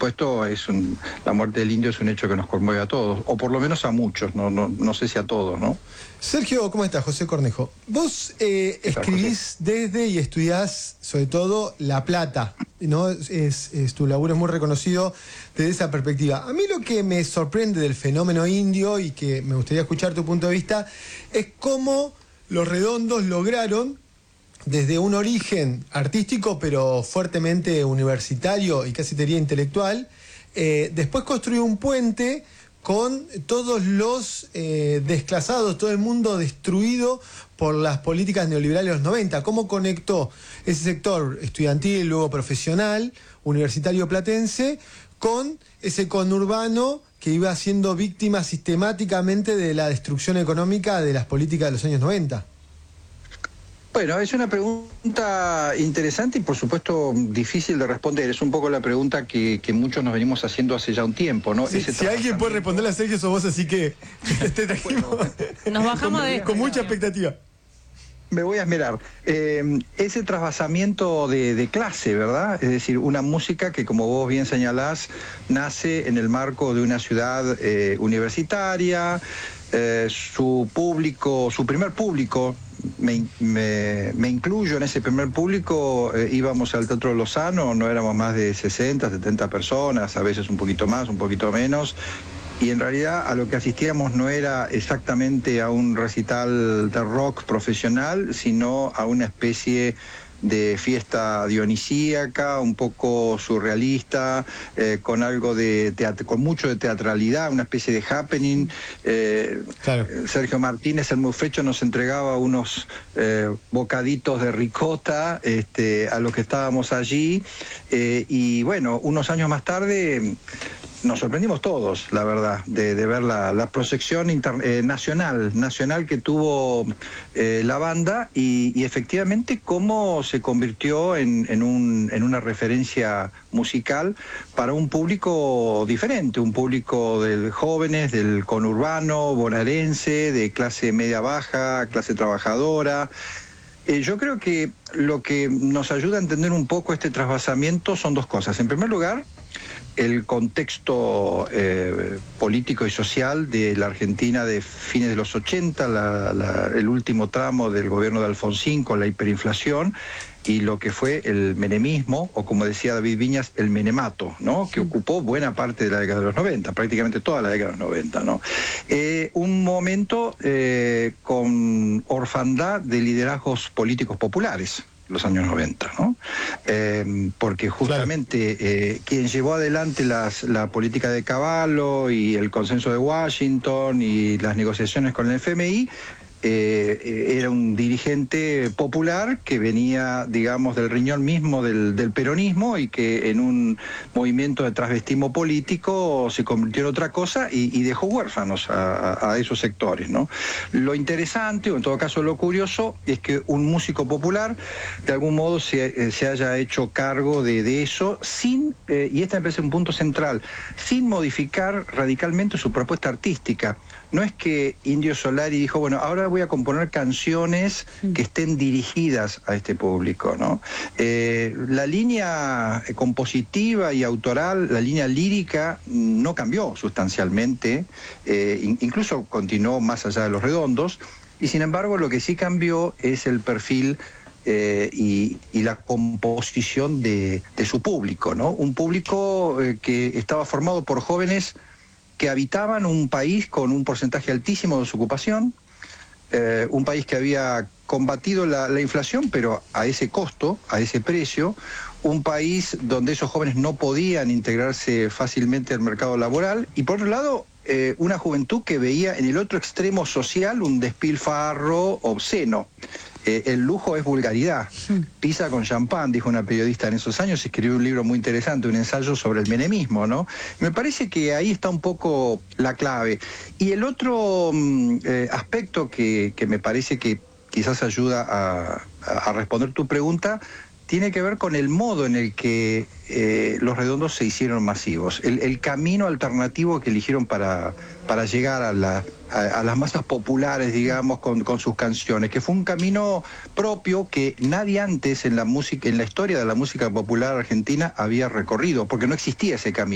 supuesto, la muerte del indio es un hecho que nos conmueve a todos, o por lo menos a muchos, no sé si a todos, ¿no? Sergio, ¿cómo estás? José Cornejo. Vos escribís desde y estudiás, sobre todo, La Plata, ¿no? Tu laburo es muy reconocido desde esa perspectiva. A mí lo que me sorprende del fenómeno indio, y que me gustaría escuchar tu punto de vista, es cómo Los Redondos lograron, desde un origen artístico, pero fuertemente universitario y casi te diría intelectual, después construir un puente con todos los desclasados, todo el mundo destruido por las políticas neoliberales de los 90. ¿Cómo conectó ese sector estudiantil, luego profesional, universitario platense, con ese conurbano que iba siendo víctima sistemáticamente de la destrucción económica de las políticas de los años 90? Bueno, es una pregunta interesante y por supuesto difícil de responder. Es un poco la pregunta que muchos nos venimos haciendo hace ya un tiempo, ¿no? Sí, si alguien puede responderla a Sergio, sos vos, así que te trajimos. Nos bajamos con mucha expectativa. Me voy a esmerar. Ese trasvasamiento de clase, ¿verdad? Es decir, una música que, como vos bien señalás, nace en el marco de una ciudad universitaria. Su primer público, me incluyo en ese primer público, íbamos al Teatro Lozano, no éramos más de 60, 70 personas, a veces un poquito más, un poquito menos, y en realidad a lo que asistíamos no era exactamente a un recital de rock profesional, sino a una especie de fiesta dionisíaca, un poco surrealista, con algo de con mucho de teatralidad, una especie de happening. Claro. Sergio Martínez, el Mufecho, nos entregaba unos bocaditos de ricota a los que estábamos allí, y bueno, unos años más tarde nos sorprendimos todos, la verdad, de ver la proyección nacional que tuvo la banda y efectivamente cómo se convirtió en una referencia musical para un público diferente, un público de jóvenes, del conurbano, bonaerense, de clase media-baja, clase trabajadora. Yo creo que lo que nos ayuda a entender un poco este trasvasamiento son dos cosas. En primer lugar, el contexto político y social de la Argentina de fines de los 80, el último tramo del gobierno de Alfonsín con la hiperinflación y lo que fue el menemismo, o como decía David Viñas, el menemato, ¿no? Que ocupó buena parte de la década de los 90, prácticamente toda la década de los 90, ¿no? Un momento con orfandad de liderazgos políticos populares, los años 90, ¿no? Porque justamente quien llevó adelante la política de Cavallo y el consenso de Washington y las negociaciones con el FMI, era un dirigente popular que venía, digamos, del riñón mismo del peronismo y que en un movimiento de transvestismo político se convirtió en otra cosa y dejó huérfanos a esos sectores, ¿no? Lo interesante, o en todo caso lo curioso, es que un músico popular de algún modo se haya hecho cargo de eso sin, y este me parece un punto central, sin modificar radicalmente su propuesta artística. No es que Indio Solari dijo, bueno, ahora voy a componer canciones que estén dirigidas a este público, ¿no? La línea compositiva y autoral, la línea lírica, no cambió sustancialmente, incluso continuó más allá de Los Redondos, y sin embargo lo que sí cambió es el perfil y la composición de su público, ¿no? Un público que estaba formado por jóvenes que habitaban un país con un porcentaje altísimo de desocupación, un país que había combatido la inflación, pero a ese costo, a ese precio, un país donde esos jóvenes no podían integrarse fácilmente al mercado laboral, y por otro lado, una juventud que veía en el otro extremo social un despilfarro obsceno. El lujo es vulgaridad. Pisa con champán, dijo una periodista en esos años, escribió un libro muy interesante, un ensayo sobre el menemismo, ¿no? Me parece que ahí está un poco la clave. Y el otro aspecto que me parece que quizás ayuda a responder tu pregunta, tiene que ver con el modo en el que Los Redondos se hicieron masivos, el camino alternativo que eligieron para llegar a las masas populares, digamos, con sus canciones, que fue un camino propio que nadie antes en la historia de la música popular argentina había recorrido, porque no existía ese camino.